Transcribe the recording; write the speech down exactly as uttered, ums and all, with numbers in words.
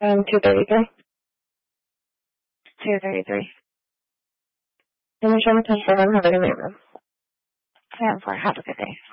Um, two thirty-three. two thirty-three. And we show the test for them. Have a good night, ma'am. ten four. Have a good day.